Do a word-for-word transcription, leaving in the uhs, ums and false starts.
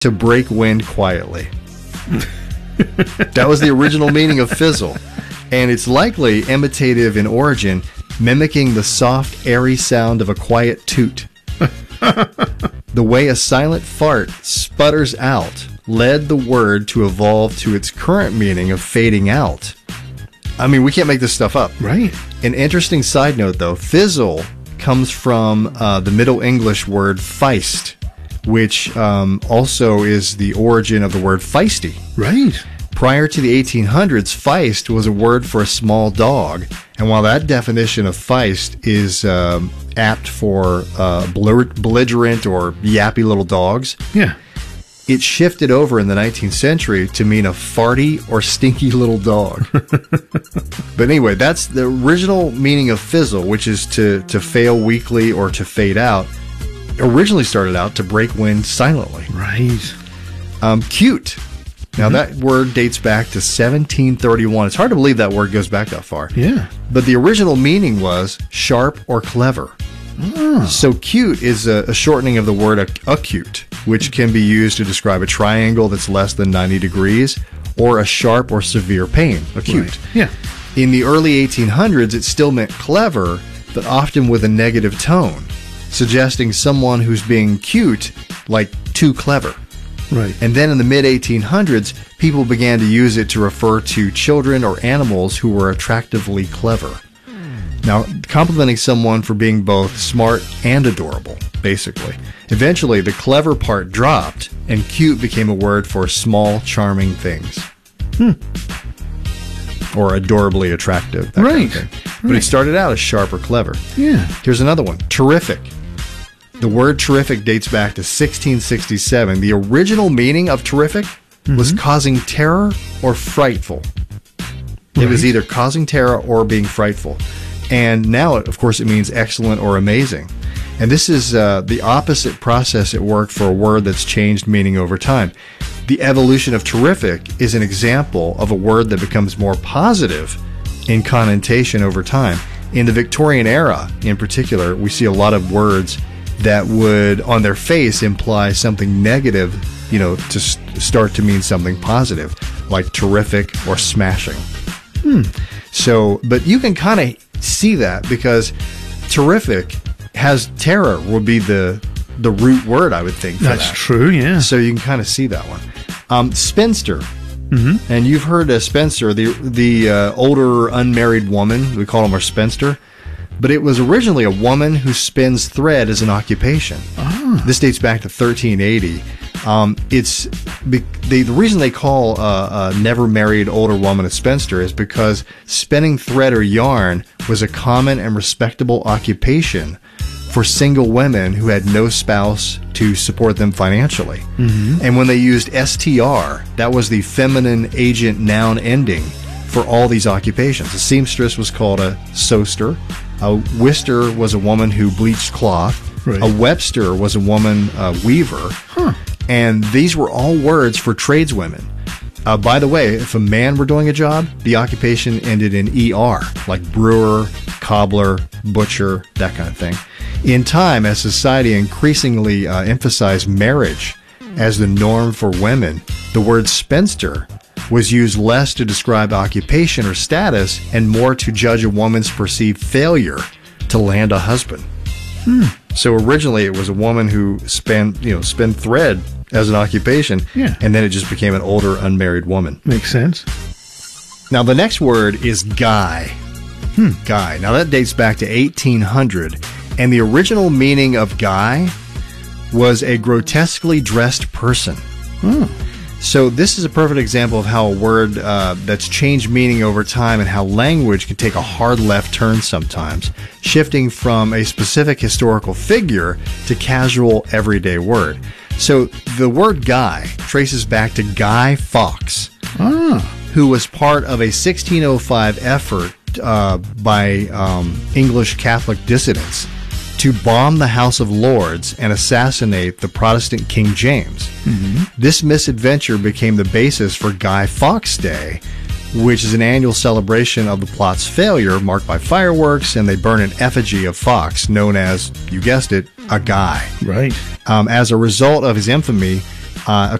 to break wind quietly. That was the original meaning of fizzle. And it's likely imitative in origin, mimicking the soft, airy sound of a quiet toot. The way a silent fart sputters out led the word to evolve to its current meaning of fading out. I mean, we can't make this stuff up. Right. An interesting side note, though, fizzle comes from uh, the Middle English word feist, which um, also is the origin of the word feisty. Right. Prior to the eighteen hundreds, feist was a word for a small dog. And while that definition of feist is um, apt for uh, belligerent or yappy little dogs, yeah, it shifted over in the nineteenth century to mean a farty or stinky little dog. But anyway, that's the original meaning of fizzle, which is to, to fail weakly or to fade out. Originally started out to break wind silently. Right. Um, cute. Now, mm-hmm. that word dates back to seventeen thirty-one. It's hard to believe that word goes back that far. Yeah. But the original meaning was sharp or clever. Oh. So cute is a, a shortening of the word ac- acute, which can be used to describe a triangle that's less than ninety degrees, or a sharp or severe pain, acute. Right. Yeah. In the early eighteen hundreds, it still meant clever, but often with a negative tone, suggesting someone who's being cute, like too clever. Right. And then in the mid eighteen hundreds, people began to use it to refer to children or animals who were attractively clever. Now, complimenting someone for being both smart and adorable, basically. Eventually, the clever part dropped, and cute became a word for small, charming things. Hmm. Or adorably attractive. That right. kind of thing. But right. It started out as sharp or clever. Yeah. Here's another one. Terrific. The word terrific dates back to sixteen sixty-seven. The original meaning of terrific mm-hmm. was causing terror or frightful. Right. It was either causing terror or being frightful. And now, of course, it means excellent or amazing. And this is uh, the opposite process at work for a word that's changed meaning over time. The evolution of terrific is an example of a word that becomes more positive in connotation over time. In the Victorian era, in particular, we see a lot of words that would, on their face, imply something negative, you know, to st- start to mean something positive, like terrific or smashing. Hmm. So, but you can kind of see that because terrific has terror would be the the root word, I would think. For That's that. true, yeah. So you can kind of see that one. Um, spinster. Mm-hmm. And you've heard a spinster, the the uh, older unmarried woman. We call them our spinster. But it was originally a woman who spins thread as an occupation. Ah. This dates back to thirteen eighty. Um, it's the, the reason they call a, a never married older woman a spinster is because spinning thread or yarn was a common and respectable occupation for single women who had no spouse to support them financially. Mm-hmm. And when they used S T R, that was the feminine agent noun ending for all these occupations. A seamstress was called a sewster. A whister was a woman who bleached cloth. Right. A webster was a woman uh, weaver. Huh. And these were all words for tradeswomen. Uh, by the way, if a man were doing a job, the occupation ended in E R, like brewer, cobbler, butcher, that kind of thing. In time, as society increasingly uh, emphasized marriage as the norm for women, the word spinster was used less to describe occupation or status and more to judge a woman's perceived failure to land a husband. Hmm. So originally it was a woman who spun, you know, spun thread as an occupation, yeah. and then it just became an older unmarried woman. Makes sense. Now the next word is guy. Hmm. Guy. Now that dates back to eighteen hundred, and the original meaning of guy was a grotesquely dressed person. Hmm. So this is a perfect example of how a word uh, that's changed meaning over time and how language can take a hard left turn sometimes, shifting from a specific historical figure to casual everyday word. So the word guy traces back to Guy Fawkes, ah. who was part of a sixteen oh five effort uh, by um, English Catholic dissidents to bomb the House of Lords and assassinate the Protestant King James. Mm-hmm. This misadventure became the basis for Guy Fawkes Day, which is an annual celebration of the plot's failure marked by fireworks, and they burn an effigy of Fawkes known as, you guessed it, a guy. Right. Um, as a result of his infamy, Uh,